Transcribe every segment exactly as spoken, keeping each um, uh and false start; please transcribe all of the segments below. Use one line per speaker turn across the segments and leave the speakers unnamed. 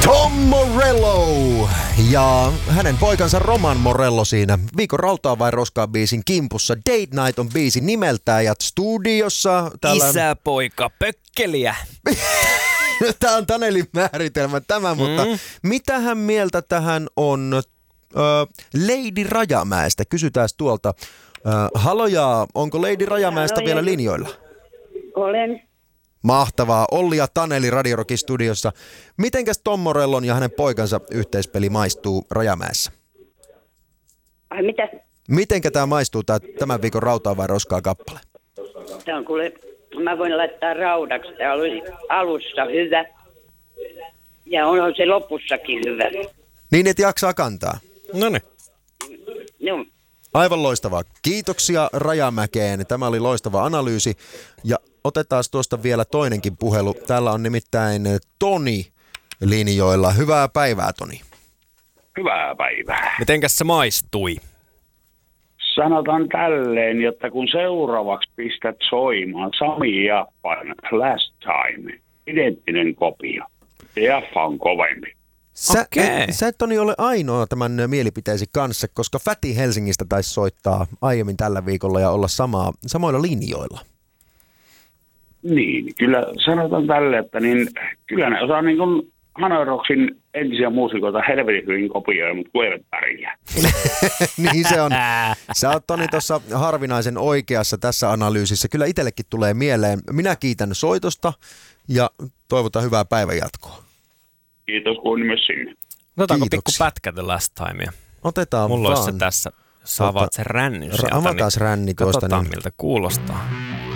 Tom Morello ja hänen poikansa Roman Morello siinä Viikon rautaa vai roskaa -biisin kimpussa. Date Night on biisi nimeltään ja studiossa täällä...
Isä, poika, pökkeliä.
Tämä on Tanelin määritelmä tämä, mutta mm. mitähän mieltä tähän on äh, Lady Rajamäestä? Kysytään tuolta. Äh, haloja, onko Lady Rajamäestä Halo, vielä linjoilla?
Olen.
Mahtavaa. Olli ja Taneli Radio Rockin studiossa. Mitenkäs Tom Morellon ja hänen poikansa yhteispeli maistuu Rajamäessä?
Ai mitä?
Mitenkä tämä maistuu, tää, tämän viikon rautaa vai roskaa kappale?
Tämä on kuule, mä voin laittaa raudaksi. Tämä oli alussa hyvä. Ja on se lopussakin hyvä.
Niin, et jaksaa kantaa.
Noniin.
No.
Aivan loistavaa. Kiitoksia Rajamäkeen. Tämä oli loistava analyysi. Ja otetaan tuosta vielä toinenkin puhelu. Täällä on nimittäin Toni linjoilla. Hyvää päivää, Toni.
Hyvää päivää.
Mitenkäs se maistui?
Sanotaan tälleen, jotta kun seuraavaksi pistät soimaan Sami Jappan Last Time, identtinen kopio. Jaffa on kovempi.
Sä,
Okei.
et, sä et Toni ole ainoa tämän mielipiteesi kanssa, koska Fäti Helsingistä taisi soittaa aiemmin tällä viikolla ja olla samaa, samoilla linjoilla.
Niin, kyllä sanotaan tälle, että niin, kyllä ne osaa niin kuin Hanoi Rocksin entisiä muusikoita helvetin hyvin kopioida, mutta kun eivät pärjää.
Niin se on. Sä oot Toni tuossa harvinaisen oikeassa tässä analyysissä. Kyllä itsellekin tulee mieleen. Minä kiitän soitosta ja toivotan hyvää päivänjatkoa.
Kiitos kuin myös sinne.
Otetaanko
Kiitoksia.
pikku pätkä The Last Timea?
Otetaan
Mulla
vaan.
olisi se tässä. Jos sä avaat sen rännin
Ra-
sieltä,
avataan
niin
ränni tuosta.
katsotaan
Niin.
miltä kuulostaa.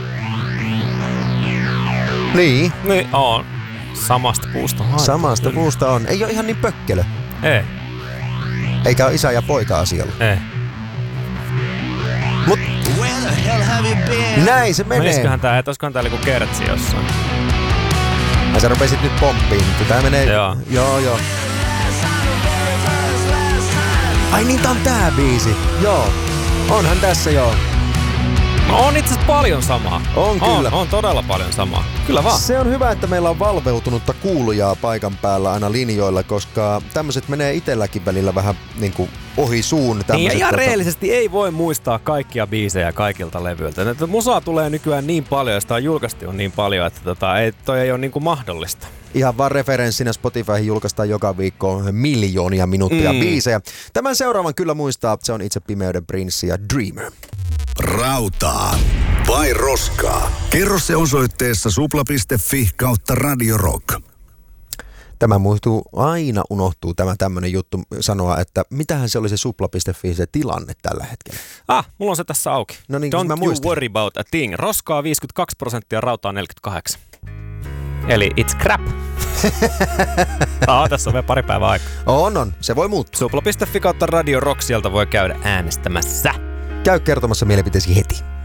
Niin.
Niin on. Samasta puusta haettu.
Samasta puusta on. Ei ole ihan niin pökkelö.
Ei,
Eikä ole isä ja poika asialla.
ei.
Mut näin se menee.
Menisiköhän tää, et olisikohan tää joku kertsi jossain?
Ja sä rupesit nyt pomppiin. Tää menee...
Joo.
Joo, joo. Ai niin, tää on tää biisi. Joo. Onhan tässä joo.
No on itse asiassa paljon samaa.
On kyllä.
On, on todella paljon samaa. Kyllä vaan.
Se on hyvä, että meillä on valveutunutta kuulijaa paikan päällä aina linjoilla, koska tämmöiset menee itselläkin välillä vähän niin kuin ohi suun.
Niin, ja ihan
tota...
reellisesti ei voi muistaa kaikkia biisejä kaikilta levyiltä. Että musaa tulee nykyään niin paljon ja sitä on julkaistu niin paljon, että tota, ei, toi ei ole niin kuin mahdollista.
Ihan vaan referenssinä Spotifyhin julkaistaan joka viikko miljoonia minuuttia mm. biisejä. Tämän seuraavan kyllä muistaa, se on itse Pimeyden prinssi ja Dreamer.
Rautaa vai roskaa? Kerro se osoitteessa supla piste fi kautta Radio Rock.
Tämä muistuu, aina unohtuu tämä tämmönen juttu sanoa, että mitähän se oli se supla piste fi se tilanne tällä hetkellä.
Ah, mulla on se tässä auki.
No niin,
Don't
mä
you
muistin.
worry about a thing. Roskaa viisikymmentäkaksi prosenttia, rautaa neljäkymmentäkahdeksan. Eli it's crap. ah, tässä on vielä pari päivää aikaa.
On, on. Se voi muuttua.
supla piste fi kautta Radio Rock, sieltä voi käydä äänestämässä.
Käy kertomassa mielipiteesi heti.